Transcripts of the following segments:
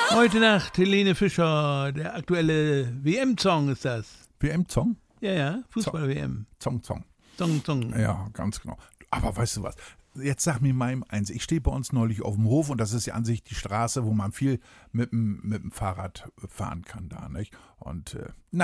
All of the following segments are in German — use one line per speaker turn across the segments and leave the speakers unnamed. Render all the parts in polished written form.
Heute Nacht Helene Fischer, der aktuelle WM-Song ist das.
WM-Song?
Ja, Fußball-WM.
Song.
Song.
Ja, ganz genau. Aber weißt du was? Jetzt sag mir mal eins. Ich stehe bei uns neulich auf dem Hof und das ist ja an sich die Straße, wo man viel mit dem Fahrrad fahren kann da, nicht? Und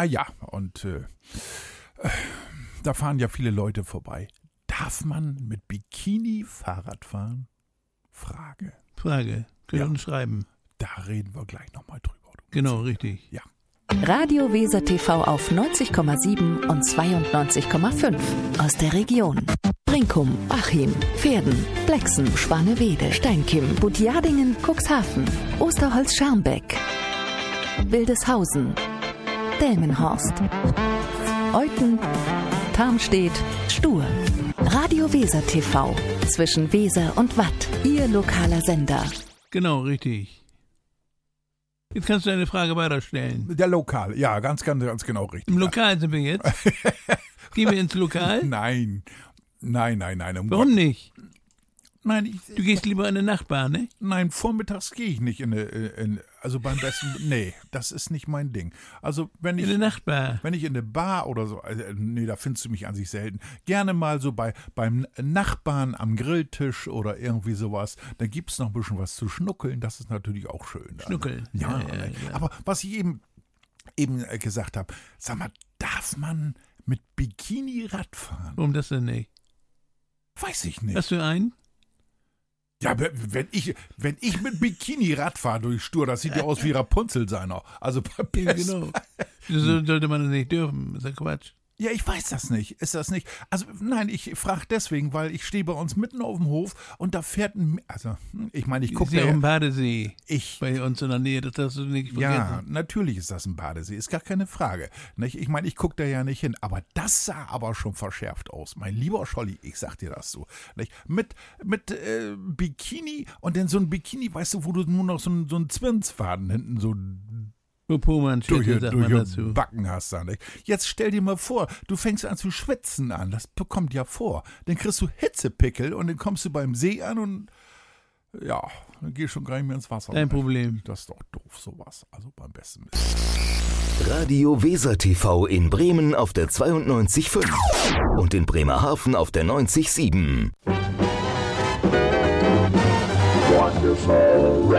da fahren ja viele Leute vorbei. Darf man mit Bikini Fahrrad fahren? Frage.
Können schreiben.
Da reden wir gleich nochmal drüber.
Genau, richtig.
Ja.
Radio Weser TV auf 90,7 und 92,5 aus der Region. Brinkum, Achim, Pferden, Blexen, Spanewede, Steinkim, Butjadingen, Cuxhaven, Osterholz-Scharmbeck, Wildeshausen, Delmenhorst, Euthen, Tarmstedt, Stur. Radio Weser TV zwischen Weser und Watt, Ihr lokaler Sender.
Genau, richtig. Jetzt kannst du eine Frage weiterstellen.
Der Lokal, ja, ganz genau richtig.
Im Lokal sind wir jetzt. Gehen wir ins Lokal?
Nein.
Warum nicht?
Nein,
Du gehst lieber in den Nachbarn, ne?
Nein, vormittags gehe ich nicht also beim besten, nee, das ist nicht mein Ding. Also wenn ich
In den Nachbar.
Wenn ich in eine Bar oder so, nee, da findest du mich an sich selten. Gerne mal so beim Nachbarn am Grilltisch oder irgendwie sowas. Da gibt's noch ein bisschen was zu schnuckeln. Das ist natürlich auch schön.
Schnuckeln.
Ja. Aber was ich eben gesagt habe, sag mal, darf man mit Bikini Rad fahren?
Warum das denn nicht?
Weiß ich nicht.
Hast du einen?
Ja, wenn ich mit Bikini Rad fahre durch Stur, das sieht ja aus wie Rapunzel seiner. Also
Ja, genau. Wieso sollte man das nicht dürfen? Das ist ja Quatsch.
Ja, ich weiß das nicht. Ist das nicht? Also nein, ich frage deswegen, weil ich stehe bei uns mitten auf dem Hof und da fährt ich gucke
ja im Badesee.
Ich
bei uns in der Nähe, das hast du nicht vergessen.
Ja, natürlich ist das ein Badesee, ist gar keine Frage. Nicht? Ich meine, ich gucke da ja nicht hin, aber das sah aber schon verschärft aus. Mein lieber Scholli, ich sag dir das so. Nicht? Mit Bikini und dann so ein Bikini, weißt du, wo du nur noch so einen Zwirnsfaden hinten so durch Backen hast da, nicht? Jetzt stell dir mal vor, du fängst an zu schwitzen an, das kommt ja vor. Dann kriegst du Hitzepickel und dann kommst du beim See an und ja, dann gehst du schon gar nicht mehr ins Wasser.
Kein Problem.
Das ist doch doof, sowas. Also beim besten.
Radio Weser TV in Bremen auf der 92.5 und in Bremerhaven auf der 90.7.
Wonderful